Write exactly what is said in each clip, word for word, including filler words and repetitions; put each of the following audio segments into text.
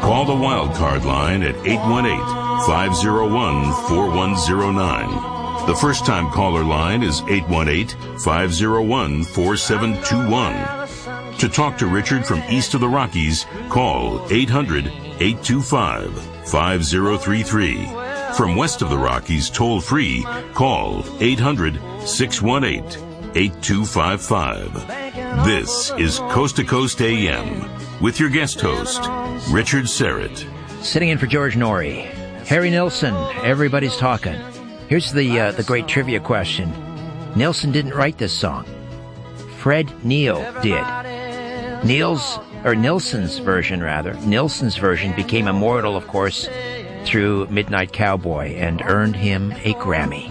Call the Wildcard line at eight one eight, five oh one, four one oh nine. The first-time caller line is eight one eight, five oh one, four seven two one. To talk to Richard from east of the Rockies, call eight hundred, eight two five, five oh three three. From west of the Rockies, toll-free, call eight hundred, six one eight, eight two five five. This is Coast to Coast A M with your guest host, Richard Syrett. Sitting in for George Norrie. Harry Nilsson, everybody's talking. Here's the uh, the great trivia question. Nilsson didn't write this song. Fred Neil did. Neil's, or Nilsson's version, rather, Nilsson's version became immortal, of course, through Midnight Cowboy and earned him a Grammy.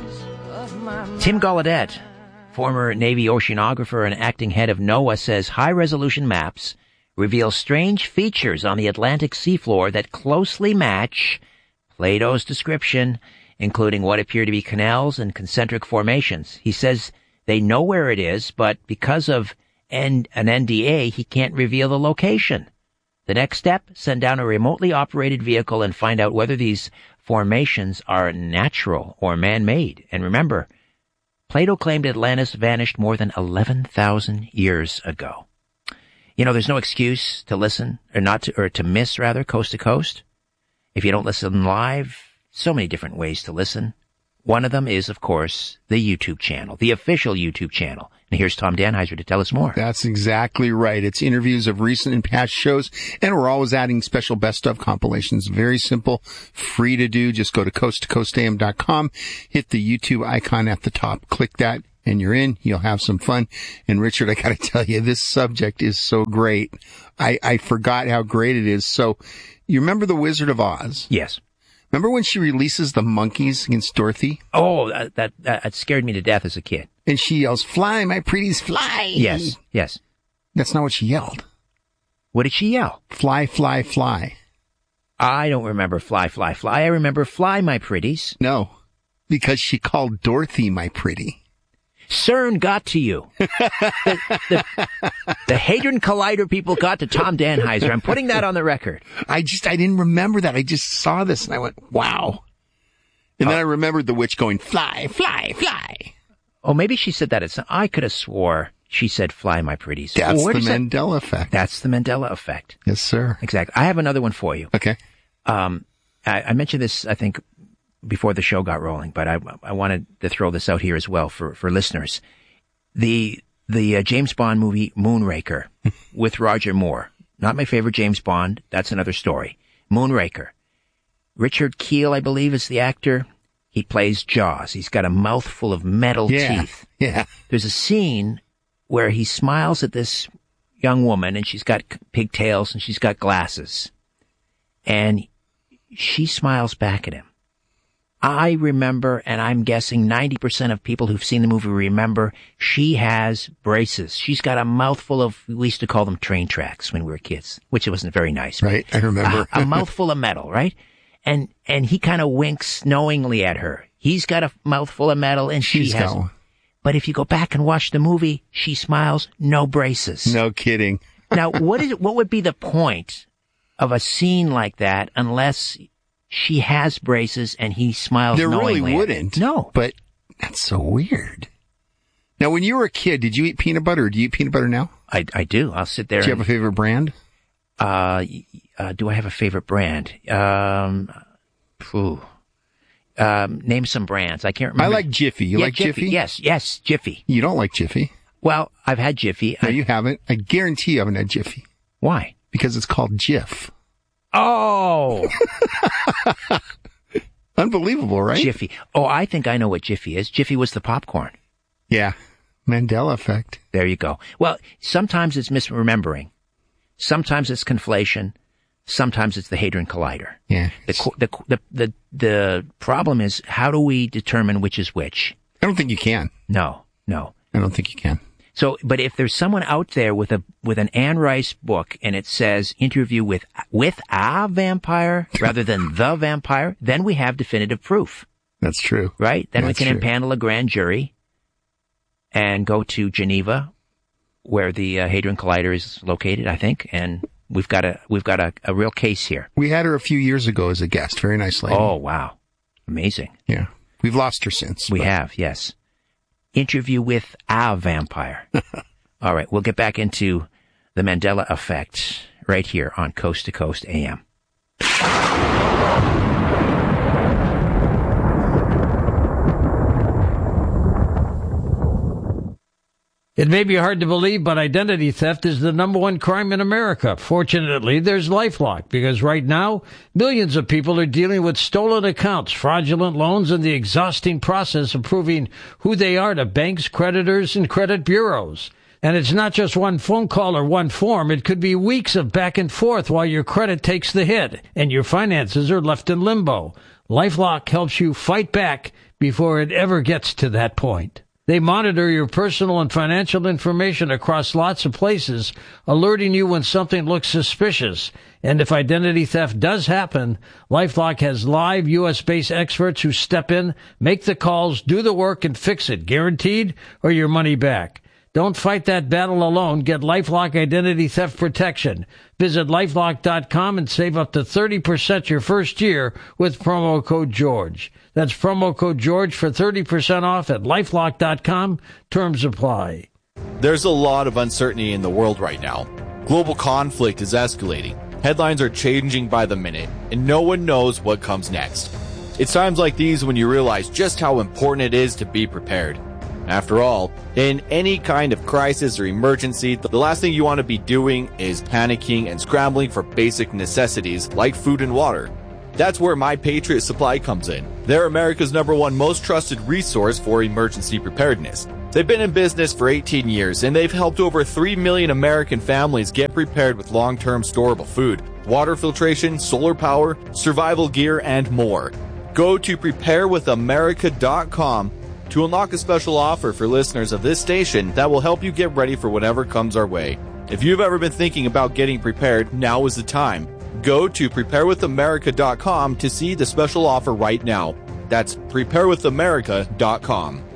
Tim Gallaudet, former Navy oceanographer and acting head of NOAA, says high-resolution maps reveal strange features on the Atlantic seafloor that closely match Plato's description, including what appear to be canals and concentric formations. He says they know where it is, but because of an N D A, he can't reveal the location. The next step, send down a remotely operated vehicle and find out whether these formations are natural or man-made. And remember, Plato claimed Atlantis vanished more than eleven thousand years ago. You know, there's no excuse to listen, or not to, or to miss, rather, Coast to Coast. If you don't listen live, so many different ways to listen. One of them is, of course, the YouTube channel, the official YouTube channel. And here's Tom Danheiser to tell us more. That's exactly right. It's interviews of recent and past shows, and we're always adding special best of compilations. Very simple, free to do. Just go to coast to coast a m dot com, hit the YouTube icon at the top, click that, and you're in. You'll have some fun. And Richard, I gotta tell you, this subject is so great. I, I forgot how great it is. So, you remember The Wizard of Oz? Yes. Remember when she releases the monkeys against Dorothy? Oh, that, that, that scared me to death as a kid. And she yells, "Fly, my pretties, fly!" Yes, yes. That's not what she yelled. What did she yell? Fly, fly, fly. I don't remember fly, fly, fly. I remember fly, my pretties. No, because she called Dorothy my pretty. CERN got to you. the, the, the Hadron Collider people got to Tom Danheiser. I'm putting that on the record. I just, I didn't remember that. I just saw this and I went, wow. And then oh. I remembered the witch going, fly, fly, fly. Oh, maybe she said that. It's, I could have swore she said fly, my pretties. That's well, the Mandela that, effect. That's the Mandela effect. Yes, sir. Exactly. I have another one for you. Okay. Um, I, I mentioned this, I think, before the show got rolling, but I, I wanted to throw this out here as well for, for listeners. The, the uh, James Bond movie Moonraker with Roger Moore. Not my favorite James Bond. That's another story. Moonraker. Richard Kiel, I believe, is the actor. He plays Jaws. He's got a mouthful of metal yeah, teeth. Yeah. There's a scene where he smiles at this young woman and she's got pigtails and she's got glasses. And she smiles back at him. I remember, and I'm guessing ninety percent of people who've seen the movie remember, she has braces. She's got a mouthful of, we used to call them train tracks when we were kids, which wasn't very nice. Right, I remember. a, a mouthful of metal, right? And, and he kind of winks knowingly at her. He's got a mouthful of metal and she She's hasn't. But if you go back and watch the movie, she smiles, no braces. No kidding. Now, what is, what would be the point of a scene like that unless she has braces and he smiles there knowingly? There really wouldn't. No. But that's so weird. Now, when you were a kid, did you eat peanut butter or do you eat peanut butter now? I, I do. I'll sit there. Do you and, have a favorite brand? Uh, uh, do I have a favorite brand? Um, phew. Um, name some brands. I can't remember. I like Jiffy. You yeah, like Jiffy? Jiffy? Yes, yes, Jiffy. You don't like Jiffy? Well, I've had Jiffy. No, I, you haven't. I guarantee you haven't had Jiffy. Why? Because it's called Jif. Oh! Unbelievable, right? Jiffy. Oh, I think I know what Jiffy is. Jiffy was the popcorn. Yeah. Mandela effect. There you go. Well, sometimes it's misremembering. Sometimes it's conflation. Sometimes it's the Hadron Collider. Yeah. The, the, the, the, the problem is, how do we determine which is which? I don't think you can. No, no. I don't think you can. So, but if there's someone out there with a, with an Anne Rice book and it says interview with, with a vampire rather than the vampire, then we have definitive proof. That's true. Right? Then That's we can true. impanel a grand jury and go to Geneva, where the uh, Hadron Collider is located, I think, and we've got a we've got a, a real case here. We had her a few years ago as a guest. Very nice lady. Oh, wow. Amazing. Yeah. We've lost her since. We but. have, yes. Interview with a vampire. All right, we'll get back into the Mandela effect right here on Coast to Coast A M. It may be hard to believe, but identity theft is the number one crime in America. Fortunately, there's LifeLock, because right now, millions of people are dealing with stolen accounts, fraudulent loans, and the exhausting process of proving who they are to banks, creditors, and credit bureaus. And it's not just one phone call or one form. It could be weeks of back and forth while your credit takes the hit and your finances are left in limbo. LifeLock helps you fight back before it ever gets to that point. They monitor your personal and financial information across lots of places, alerting you when something looks suspicious. And if identity theft does happen, LifeLock has live U S-based experts who step in, make the calls, do the work, and fix it, guaranteed, or your money back. Don't fight that battle alone. Get LifeLock Identity Theft Protection. Visit LifeLock dot com and save up to thirty percent your first year with promo code George. That's promo code George for thirty percent off at LifeLock dot com. Terms apply. There's a lot of uncertainty in the world right now. Global conflict is escalating. Headlines are changing by the minute, and no one knows what comes next. It's times like these when you realize just how important it is to be prepared. After all, in any kind of crisis or emergency, the last thing you want to be doing is panicking and scrambling for basic necessities like food and water. That's where My Patriot Supply comes in. They're America's number one most trusted resource for emergency preparedness. They've been in business for eighteen years, and they've helped over three million American families get prepared with long-term storable food, water filtration, solar power, survival gear, and more. Go to prepare with america dot com to unlock a special offer for listeners of this station that will help you get ready for whatever comes our way. If you've ever been thinking about getting prepared, now is the time. Go to prepare with america dot com to see the special offer right now. That's prepare with america dot com.